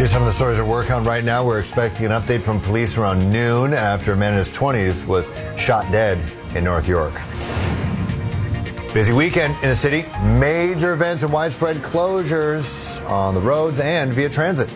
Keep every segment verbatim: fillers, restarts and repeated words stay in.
Here's some of the stories we're working on right now. We're expecting an update from police around noon after a man in his twenties was shot dead in North York. Busy weekend in the city. Major events and widespread closures on the roads and via transit.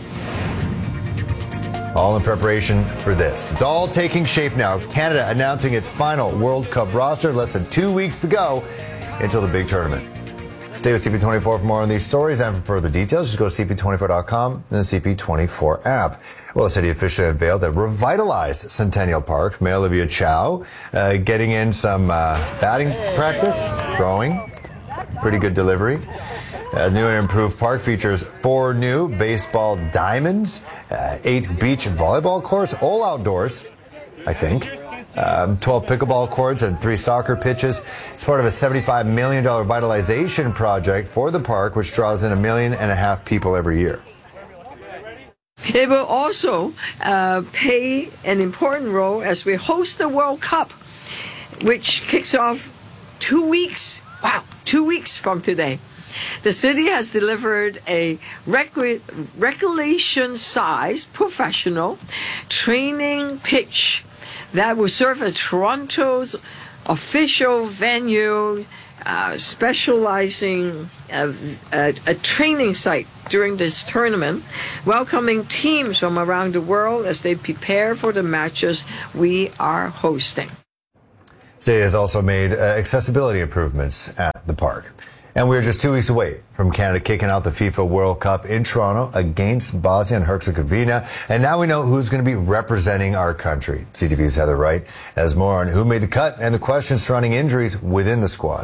All in preparation for this. It's all taking shape now. Canada announcing its final World Cup roster. Less than two weeks to go until the big tournament. Stay with C P twenty-four for more on these stories and for further details. Just go to C P twenty-four dot com and the C P twenty-four app. Well, the city officially unveiled a revitalized Centennial Park. Mayor Olivia Chow uh, getting in some uh, batting practice, throwing. Pretty good delivery. A new and improved park features four new baseball diamonds, uh, eight beach volleyball courts, all outdoors, I think. Um, twelve pickleball courts and three soccer pitches. It's part of a seventy-five million dollars revitalization project for the park, which draws in a million and a half people every year. It will also uh, play an important role as we host the World Cup, which kicks off two weeks. Wow, two weeks from today. The city has delivered a regu- regulation-sized professional training pitch that will serve as Toronto's official venue, uh, specializing uh, a, a training site during this tournament, welcoming teams from around the world as they prepare for the matches we are hosting. City has also made uh, accessibility improvements at the park. And we're just two weeks away from Canada kicking out the FIFA World Cup in Toronto against Bosnia and Herzegovina. And now we know who's going to be representing our country. C T V's Heather Wright has more on who made the cut and the questions surrounding injuries within the squad.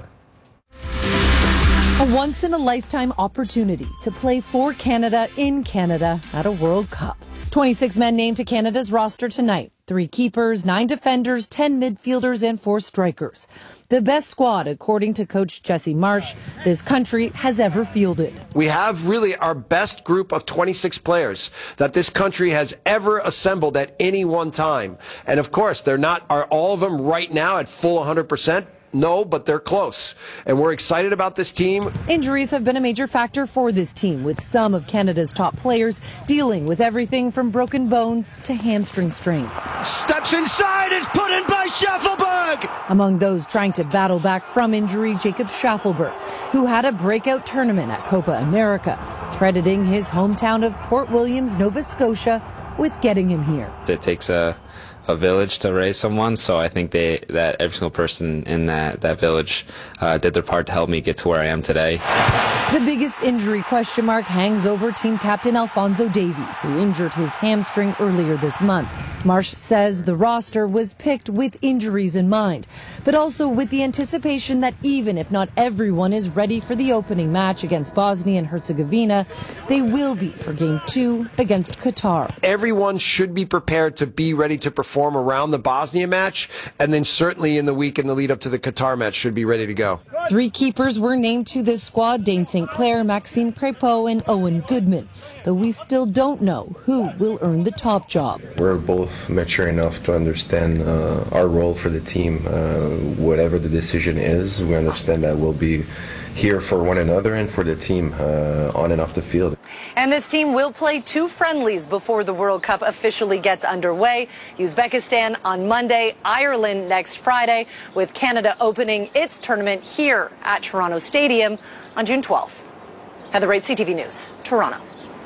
A once-in-a-lifetime opportunity to play for Canada in Canada at a World Cup. twenty-six men named to Canada's roster tonight. Three keepers, nine defenders, ten midfielders, and four strikers. The best squad, according to coach Jesse Marsh, this country has ever fielded. We have really our best group of twenty-six players that this country has ever assembled at any one time. And of course, they're not, are all of them right now at full one hundred percent? No, but they're close. And we're excited about this team. Injuries have been a major factor for this team, with some of Canada's top players dealing with everything from broken bones to hamstring strains. Steps inside, is put in by Schaffelberg! Among those trying to battle back from injury, Jacob Schaffelberg, who had a breakout tournament at Copa America, crediting his hometown of Port Williams, Nova Scotia, with getting him here. It takes a a village to raise someone, so I think they that every single person in that that village uh, did their part to help me get to where I am today. The biggest injury question mark hangs over team captain Alphonso Davies, who injured his hamstring earlier this month. Marsh says the roster was picked with injuries in mind, but also with the anticipation that even if not everyone is ready for the opening match against Bosnia and Herzegovina, they will be for game two against Qatar. Everyone should be prepared to be ready to perform around the Bosnia match, and then certainly in the week in the lead up to the Qatar match should be ready to go. Three keepers were named to this squad: Dane Saint Clair, Maxime Crépeau, and Owen Goodman, though we still don't know who will earn the top job. We're both mature enough to understand uh, our role for the team. Uh, whatever the decision is, we understand that we'll be here for one another and for the team uh, on and off the field. And this team will play two friendlies before the World Cup officially gets underway. Uzbekistan on Monday, Ireland next Friday, with Canada opening its tournament here at Toronto Stadium on June twelfth. Heather Wright, C T V News, Toronto.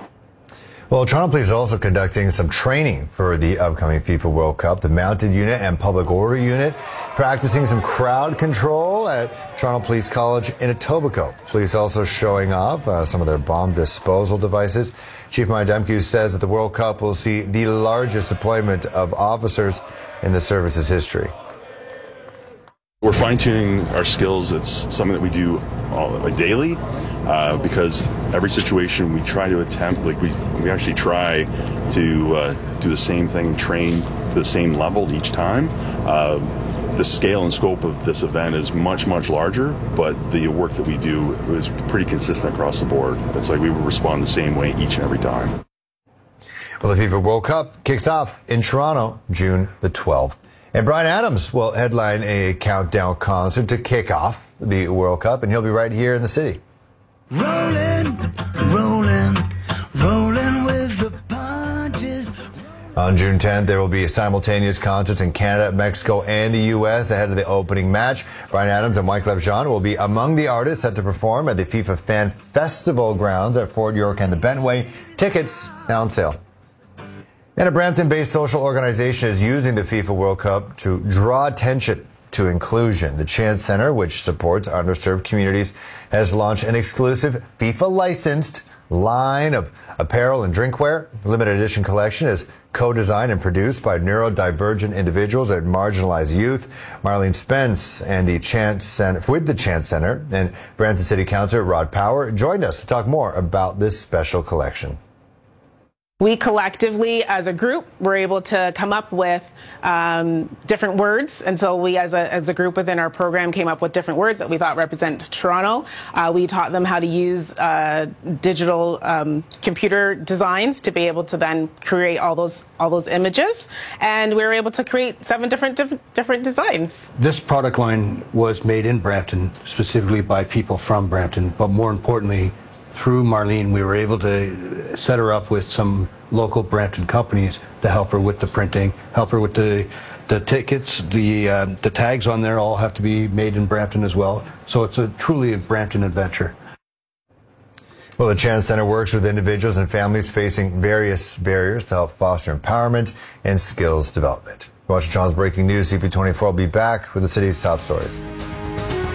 Well, Toronto Police is also conducting some training for the upcoming FIFA World Cup. The Mounted Unit and Public Order Unit practicing some crowd control at Toronto Police College in Etobicoke. Police also showing off uh, some of their bomb disposal devices. Chief Maya Demke says that the World Cup will see the largest deployment of officers in the service's history. We're fine-tuning our skills. It's something that we do all, like daily, uh, because every situation we try to attempt, like we, we actually try to uh, do the same thing and train to the same level each time. Uh, the scale and scope of this event is much, much larger, but the work that we do is pretty consistent across the board. It's like we would respond the same way each and every time. Well, the FIFA World Cup kicks off in Toronto, June the twelfth. And Bryan Adams will headline a countdown concert to kick off the World Cup, and he'll be right here in the city. Rolling, rolling, rolling with the On June tenth, there will be simultaneous concerts in Canada, Mexico, and the U S ahead of the opening match. Bryan Adams and Wyclef Jean will be among the artists set to perform at the FIFA Fan Festival grounds at Fort York and the Bentway. Tickets now on sale. And a Brampton-based social organization is using the FIFA World Cup to draw attention to inclusion. The Chance Center, which supports underserved communities, has launched an exclusive FIFA-licensed line of apparel and drinkware. The limited edition collection is co-designed and produced by neurodivergent individuals and marginalized youth. Marlene Spence and the Chance Center, with the Chance Center, and Brampton City Councilor Rod Power joined us to talk more about this special collection. We collectively, as a group, were able to come up with um, different words. And so we, as a, as a group within our program, came up with different words that we thought represent Toronto. Uh, we taught them how to use uh, digital um, computer designs to be able to then create all those all those images. And we were able to create seven different different, different designs. This product line was made in Brampton, specifically by people from Brampton, but more importantly, through Marlene, we were able to set her up with some local Brampton companies to help her with the printing, help her with the the tickets. The uh, the tags on there all have to be made in Brampton as well. So it's a truly a Brampton adventure. Well, the Chance Center works with individuals and families facing various barriers to help foster empowerment and skills development. Watch John's breaking news. C P twenty-four will be back with the city's top stories.